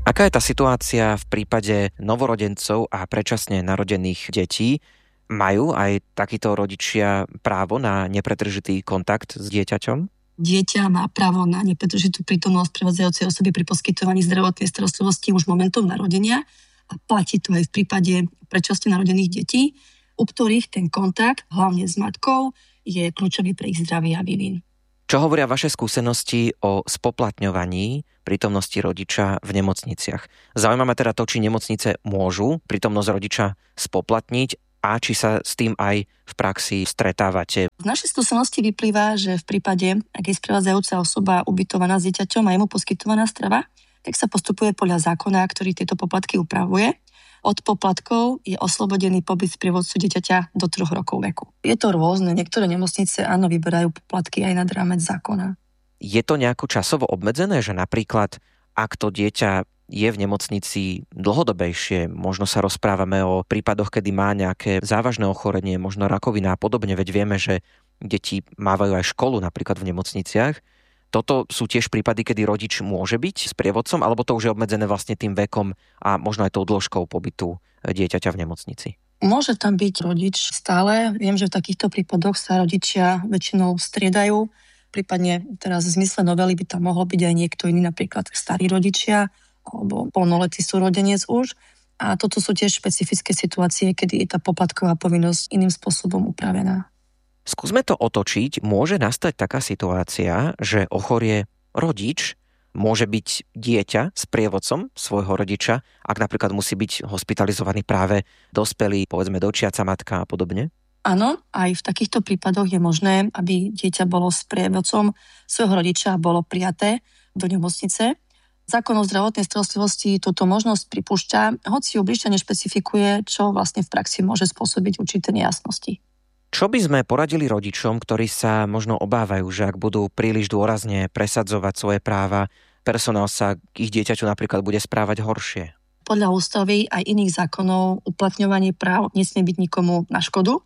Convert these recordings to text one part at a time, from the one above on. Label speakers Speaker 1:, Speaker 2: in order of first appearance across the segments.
Speaker 1: Aká je tá situácia v prípade novorodencov a predčasne narodených detí? Majú aj takíto rodičia právo na nepretržitý kontakt s dieťaťom?
Speaker 2: Dieťa má právo na nepretržitú prítomnosť prevádzajúcej osoby pri poskytovaní zdravotnej starostlivosti už momentom narodenia a platí to aj v prípade predčasne narodených detí, u ktorých ten kontakt, hlavne s matkou, je kľúčový pre ich zdravie a vývin.
Speaker 1: Čo hovoria vaše skúsenosti o spoplatňovaní prítomnosti rodiča v nemocniciach? Zaujíma ma teda to, či nemocnice môžu prítomnosť rodiča spoplatniť a či sa s tým aj v praxi stretávate.
Speaker 2: Z našej skúsenosti vyplýva, že v prípade, ak je sprevádzajúca osoba ubytovaná s dieťaťom a je mu poskytovaná strava, tak sa postupuje podľa zákona, ktorý tieto poplatky upravuje. Od poplatkov je oslobodený pobyt sprievodcu dieťaťa do 3 rokov veku. Je to rôzne, niektoré nemocnice áno vyberajú poplatky aj nad rámec zákona.
Speaker 1: Je to nejako časovo obmedzené, že napríklad ak to dieťa je v nemocnici dlhodobejšie, možno sa rozprávame o prípadoch, kedy má nejaké závažné ochorenie, možno rakovina a podobne, veď vieme, že deti mávajú aj školu napríklad v nemocniciach. Toto sú tiež prípady, kedy rodič môže byť sprievodcom, alebo to už je obmedzené vlastne tým vekom a možno aj tou dĺžkou pobytu dieťaťa v nemocnici?
Speaker 2: Môže tam byť rodič stále. Viem, že v takýchto prípadoch sa rodičia väčšinou striedajú. Prípadne teraz v zmysle novely by tam mohol byť aj niekto iný, napríklad starí rodičia alebo plnoletý súrodenec už. A toto sú tiež špecifické situácie, kedy je tá poplatková povinnosť iným spôsobom upravená.
Speaker 1: Skúsme to otočiť. Môže nastať taká situácia, že ochorie rodič, môže byť dieťa s prievodcom svojho rodiča, ak napríklad musí byť hospitalizovaný práve dospelý, povedzme dočiaca matka a podobne?
Speaker 2: Áno, aj v takýchto prípadoch je možné, aby dieťa bolo s prievodcom svojho rodiča a bolo prijaté do nemocnice. Zákon o zdravotnej starostlivosti túto možnosť pripúšťa, hoci ju bližšie nešpecifikuje, čo vlastne v praxi môže spôsobiť určité nejasnosti.
Speaker 1: Čo by sme poradili rodičom, ktorí sa možno obávajú, že ak budú príliš dôrazne presadzovať svoje práva, personál sa k ich dieťaťu napríklad bude správať horšie?
Speaker 2: Podľa ústavy aj iných zákonov uplatňovanie práv nesmie byť nikomu na škodu.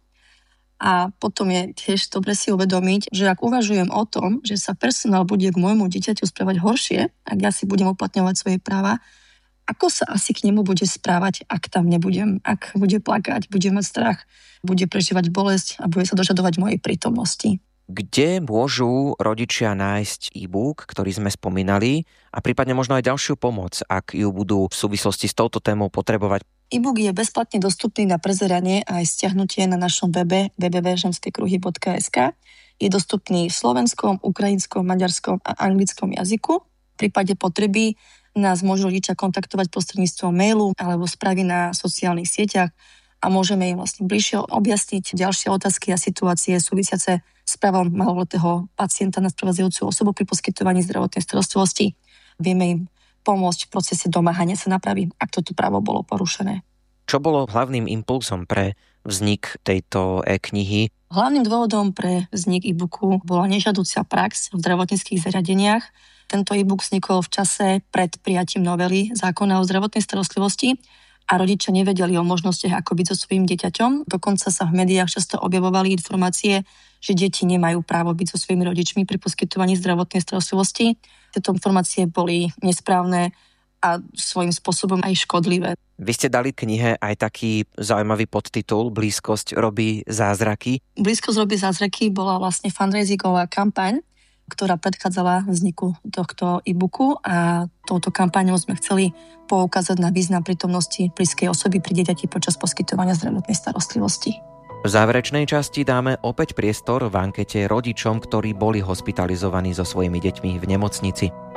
Speaker 2: A potom je tiež dobre si uvedomiť, že ak uvažujem o tom, že sa personál bude k môjmu dieťaťu správať horšie, ak ja si budem uplatňovať svoje práva, ako sa asi k nemu bude správať, ak tam nebudem, ak bude plakať, bude mať strach, bude prežívať bolesť a bude sa dožadovať mojej prítomnosti.
Speaker 1: Kde môžu rodičia nájsť e-book, ktorý sme spomínali, a prípadne možno aj ďalšiu pomoc, ak ju budú v súvislosti s touto témou potrebovať?
Speaker 2: E-book je bezplatne dostupný na prezeranie a aj stiahnutie na našom webe www.ženskékruhy.sk. Je dostupný v slovenskom, ukrajinskom, maďarskom a anglickom jazyku. V prípade potreby nás môžu rodičia kontaktovať prostredníctvom mailu alebo správy na sociálnych sieťach a môžeme im vlastne bližšie objasniť ďalšie otázky a situácie súvisiace s právom maloletého pacienta na sprevádzajúcu osobu pri poskytovaní zdravotnej starostlivosti. Vieme im pomôcť v procese domáhania sa nápravy, ak toto právo bolo porušené.
Speaker 1: Čo bolo hlavným impulzom pre vznik tejto e-knihy?
Speaker 2: Hlavným dôvodom pre vznik e-booku bola nežiaduca prax v zdravotníckych zariadeniach. Tento e-book vznikol v čase pred prijatím novely zákona o zdravotnej starostlivosti a rodičia nevedeli o možnostiach, ako byť so svojím dieťaťom. Dokonca sa v médiách často objavovali informácie, že deti nemajú právo byť so svojimi rodičmi pri poskytovaní zdravotnej starostlivosti. Tieto informácie boli nesprávne a svojím spôsobom aj škodlivé.
Speaker 1: Vy ste dali knihe aj taký zaujímavý podtitul Blízkosť robí zázraky.
Speaker 2: Blízkosť robí zázraky bola vlastne fundraisingová kampaň, ktorá predchádzala vzniku tohto e-booku a touto kampaňou sme chceli poukázať na význam prítomnosti blízkej osoby pri dieťati počas poskytovania zdravotnej starostlivosti.
Speaker 1: V záverečnej časti dáme opäť priestor v ankete rodičom, ktorí boli hospitalizovaní so svojimi deťmi v nemocnici.